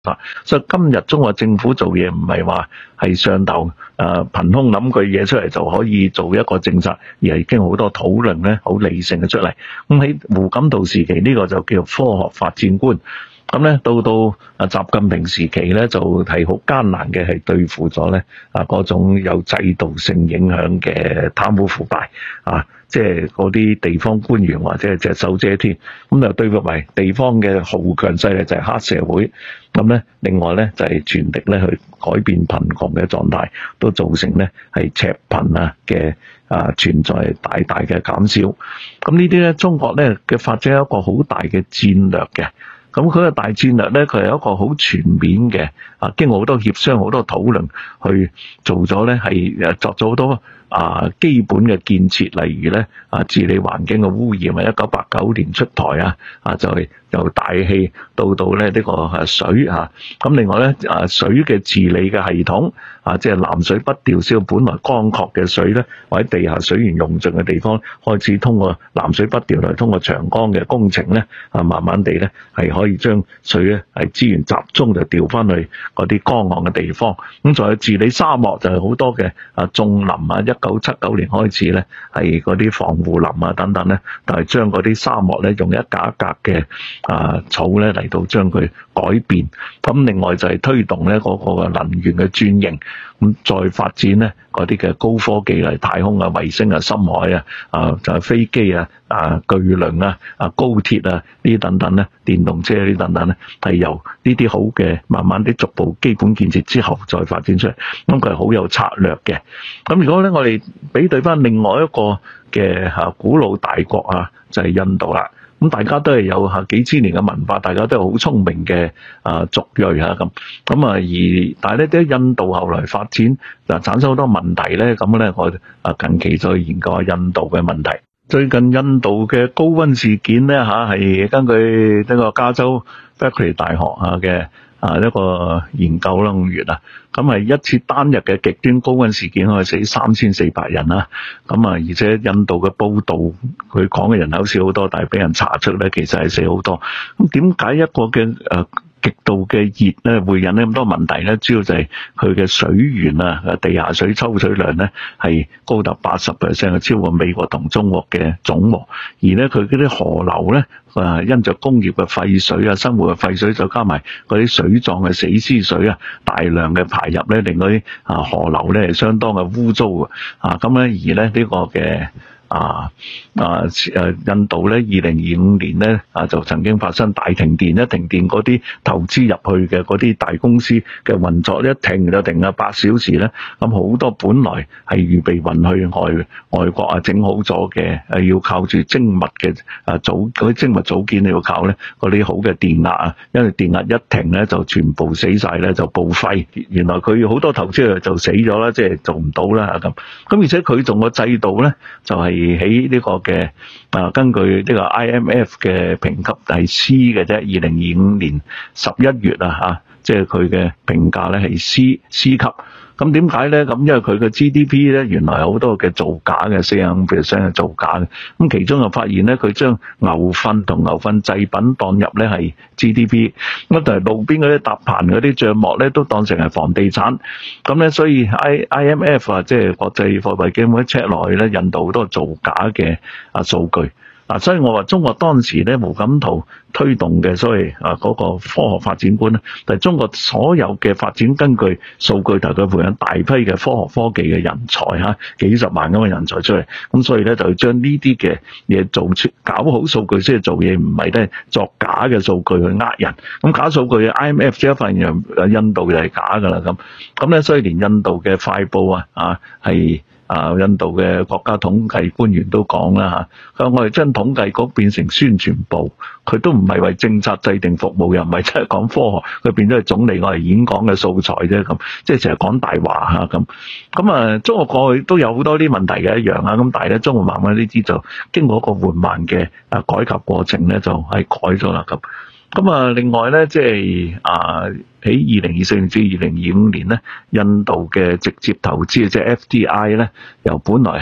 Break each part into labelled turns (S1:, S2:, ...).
S1: 所以今日中國政府做嘢唔係話係上頭憑空諗句嘢出嚟就可以做一個政策，而係經好多討論咧，好理性嘅出嚟。咁喺胡錦濤時期呢個就叫科學發展觀。咁咧到習近平時期咧就係好艱難嘅，係對付咗咧嗰種有制度性影響嘅貪污腐敗即係嗰啲地方官員或者係隻手遮天，咁就對付埋地方嘅豪強勢力就係黑社會。咁咧另外咧就係全力咧去改變貧窮嘅狀態，都造成咧係赤貧嘅存在大大嘅減少。咁呢啲咧中國咧嘅發展有一個好大嘅戰略嘅。咁佢嘅大戰略咧，佢係一個好全面嘅，經過好多協商、好多討論去做咗咧，係作咗好多基本嘅建設，例如咧治理環境嘅污染1989年出台就係由大氣到咧呢個水咁另外咧水嘅治理嘅系統即係南水北調，使到本來乾涸嘅水咧，或者地下水源用盡嘅地方，開始通過南水北調嚟通過長江嘅工程咧慢慢地咧係可以將水咧係資源集中就調翻去嗰啲乾旱嘅地方。咁仲有治理沙漠，就係好多嘅種林1979年開始咧係嗰啲防護林等等咧，就係將嗰啲沙漠咧用一格一格嘅草咧嚟到將佢改變。咁另外就係推動咧嗰個能源嘅轉型，咁再發展咧嗰啲嘅高科技嚟太空衛星深海就係飛機巨輪高鐵呢啲等等咧，電動車呢啲等等咧，係由呢啲好嘅慢慢啲逐步基本建設之後再發展出嚟。咁佢係好有策略嘅。咁如果咧我哋比對翻另外一個嘅古老大國就係印度啦。咁大家都係有幾千年嘅文化，大家都係好聰明嘅族裔咁。但係咧啲印度後來發展就產生好多問題咧。咁咧我近期再研究下印度嘅問題。最近印度嘅高溫事件咧係根據呢個加州 Berkeley 大學嘅一個研究啦，5月咁係一次單日嘅極端高溫事件可以死3400人啦。而且印度嘅報道佢講嘅人口少好多，但係俾人查出咧其實係死好多。咁點解一個嘅極度嘅熱咧會引起咁多問題咧？主要就係佢嘅水源地下水抽取量咧係高達 80%， 超過美國同中國嘅總和。而咧佢嗰啲河流咧因着工業嘅廢水生活嘅廢水，再加埋嗰啲水葬嘅死屍水大量嘅排入咧，令嗰啲河流咧係相當嘅污糟咁咧而咧呢個嘅印度咧2025年咧就曾經發生大停電，一停電嗰啲投資入去嘅嗰啲大公司嘅運作一停就停8小時咧。咁好多本來係預備運去外國整好咗嘅要靠住精密嘅嗰啲精密組件要靠咧嗰啲好嘅電壓因為電壓一停咧就全部死晒咧，就報廢。原來佢好多投資就死咗啦，即係做唔到啦咁。而且佢仲個制度咧就係喺呢個嘅根據呢個 IMF 嘅評級係 C 嘅啫，2025年11月即係佢嘅評價咧係 C 級。咁點解咧？咁因為佢嘅 GDP 咧原來有好多嘅造假嘅，45% 係造假嘅。咁其中就發現咧，佢將牛糞同牛糞製品當入咧係 GDP， 咁但係路邊嗰啲搭棚嗰啲帳幕咧都當成係房地產。咁咧所以 IMF 即係國際貨幣基金會 check 落去咧，印度好多造假嘅數據。所以我話中國當時咧胡錦濤推動嘅所謂嗰個科學發展觀咧，就係中國所有嘅發展根據數據，同佢培養大批嘅科學科技嘅人才幾十萬咁嘅人才出嚟。咁所以咧就將呢啲嘅嘢做出搞好數據先係做嘢，唔係咧作假嘅數據去人。咁假數據 IMF 即係發現印度就係假㗎啦咁咧，所以連印度嘅快報係印度嘅國家統計官員都講啦佢話我哋將統計局變成宣傳部，佢都唔係為政策制定服務，又唔係真係講科學，佢變咗係總理我係演講嘅素材啫咁，即係成日講大話咁。中國過去都有好多啲問題嘅一樣咁，但係咧中國慢慢呢啲就經過一個緩慢嘅改革過程咧，就係改咗啦咁。另外咧，即係喺2024年至2025年咧，印度嘅直接投資即係 FDI 咧，由本來係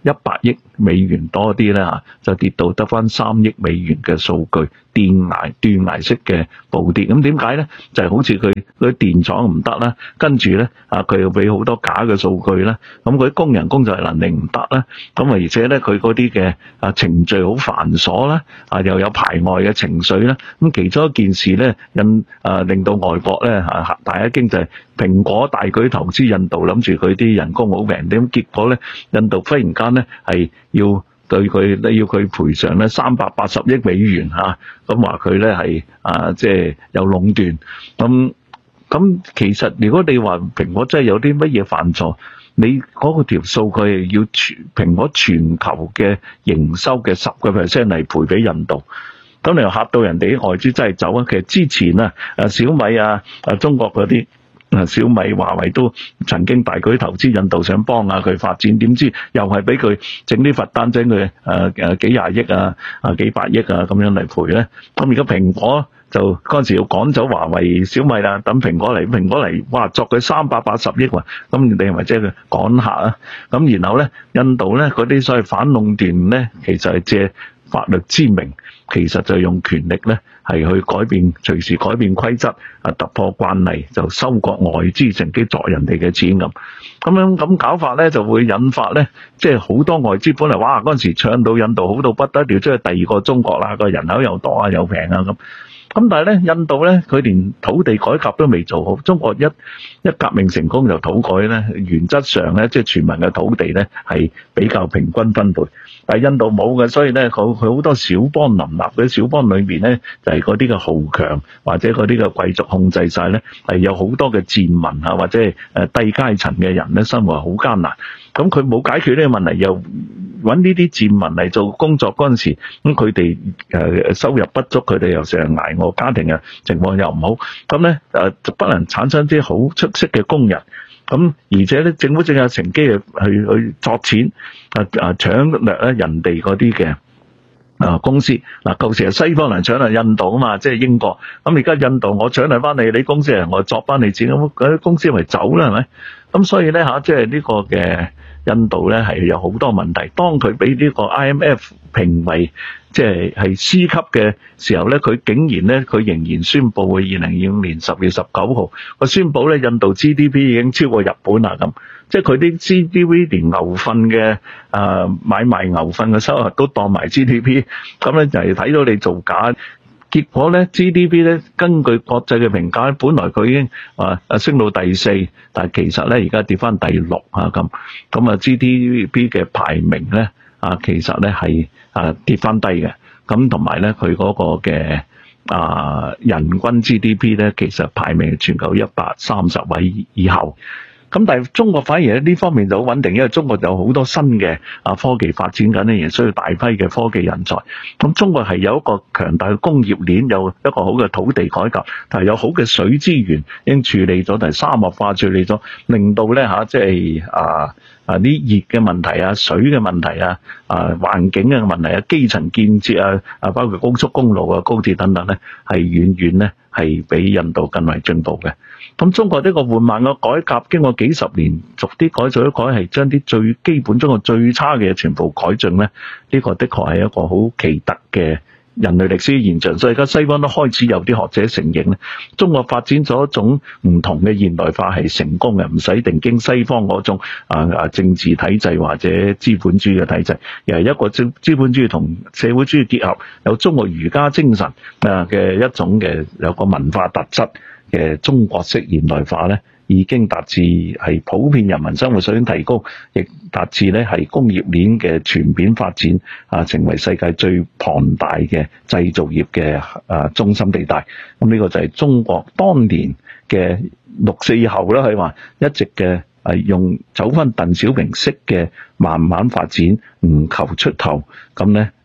S1: 100億美元多啲咧就跌到得翻3億美元嘅數據，斷崖式嘅暴跌。咁點解咧？就係好似佢嗰啲電廠唔得啦，跟住咧佢又俾好多假嘅數據啦，咁佢啲工人工作能力唔得啦，咁而且咧佢嗰啲嘅程序好繁瑣啦，又有排外嘅情緒啦。咁其中一件事咧令到外國咧大一驚就係蘋果大舉投資印度，諗住佢啲人工好平啲，咁結果咧印度忽然間咧係要對佢咧要佢賠償咧380億美元咁話佢咧係即係有壟斷。咁其實如果你話蘋果真係有啲乜嘢犯錯，你嗰個條數佢係要蘋果全球嘅營收嘅10% 係賠俾印度，咁你又嚇到人哋啲外資真係走啊！其實之前小米中國嗰啲小米、華為都曾經大舉投資印度，想幫下佢發展，點知又係俾佢整啲罰單，整佢幾廿億幾百億咁樣嚟賠咧。咁而家蘋果就嗰陣時要趕走華為、小米啦，等蘋果嚟，哇作佢380億喎，咁你係咪即係佢趕客啊？咁然後咧，印度咧嗰啲所謂反壟斷咧，其實係借法律之名，其實就用權力咧係去隨時改變規則，突破慣例，就收割外資，乘機作人哋嘅錢咁。咁搞法咧，就會引發咧，即係好多外資本嚟，哇嗰陣時搶到印度好到不得了，即係第2個中國啦，個人口又多又平咁。咁但係咧，印度咧佢連土地改革都未做好。中國一革命成功就土改咧，原則上咧即係全民嘅土地咧係比較平均分配。但係印度冇嘅，所以咧佢好多小邦林立，嗰啲小邦裏面咧就係嗰啲嘅豪強或者嗰啲嘅貴族控制晒咧，係有好多嘅賤民或者係低階層嘅人咧生活好艱難。咁佢冇解決呢個問題，又揾呢啲賤民嚟做工作嗰陣時，咁佢哋收入不足，佢哋又成日捱餓，家庭嘅情況又唔好，咁咧就不能產生啲好出色嘅工人。咁而且咧，政府正有乘機去作錢搶掠咧人哋嗰啲嘅公司。舊時係西方人搶掠印度啊嘛，即係英國。咁而家印度我搶掠翻你公司人，我作翻你錢，咁嗰啲公司咪走啦，係咪？咁所以咧即係呢個嘅印度咧係有好多問題。當佢俾呢個 IMF 評為即係 C 級嘅時候咧，佢竟然咧佢仍然宣布喺2025年10月19號，佢宣布咧印度 GDP 已經超過日本啦咁。即係佢啲 GDP 連牛糞嘅買賣牛糞嘅收入都當埋 GDP， 咁咧就係睇到你造假。結果咧 GDP 咧根據國際嘅評價，本來佢已經升到第4，但係其實咧而家跌翻第6咁。GDP 嘅排名咧其實咧係跌翻低嘅。咁同埋咧佢嗰個嘅人均 GDP 咧其實排名全球130位以後。咁但係中國反而呢方面就好穩定，因為中國有好多新嘅科技發展緊咧，亦需要大批嘅科技人才。咁中國係有一個強大嘅工業鏈，有一個好嘅土地改革，但係有好嘅水資源已經處理咗，但係沙漠化處理咗，令到咧即係啲熱嘅問題水嘅問題環境嘅問題基層建設包括高速公路高鐵等等咧，係遠遠咧係比印度更為進步嘅。咁中國呢個緩慢嘅改革，經過幾十年逐啲改咗改，係將啲最基本中國最差嘅嘢全部改進咧。呢個的確係一個好奇特嘅人類歷史現象。所以而家西方都開始有啲學者承認咧，中國發展咗一種唔同嘅現代化係成功嘅，唔使定經西方嗰種政治體制或者資本主義嘅體制，而係一個資本主義同社會主義結合，有中國儒家精神嘅一種嘅有個文化特質嘅中國式現代化咧，已經達至係普遍人民生活水平提高，亦達至咧係工業鏈嘅全面發展成為世界最龐大嘅製造業嘅中心地帶。咁呢個就係中國當年嘅6·4以後啦，佢話一直嘅用走翻鄧小平式嘅慢慢發展，唔求出頭，咁咧係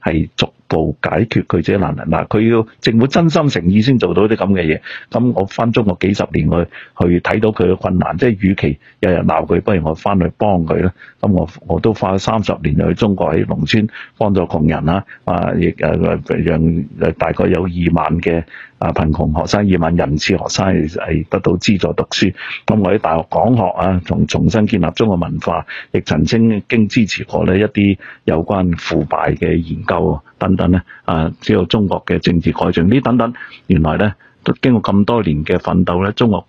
S1: 係逐步解決佢自己難民。嗱，佢要政府真心誠意先做到啲咁嘅嘢。咁我翻中國幾十年去睇到佢嘅困難，即係與其日日鬧佢，不如我翻去幫佢啦。咁我都花咗30年去中國喺農村幫助窮人啦，亦讓大概有2萬嘅貧窮學生、2萬人次學生係得到資助讀書。咁我喺大學講學啊，重新建立中國文化，亦曾經支持過呢一啲有關腐敗嘅研究等等咧。只有中國嘅政治改進呢等等，原來咧都經過咁多年嘅奮鬥咧，中國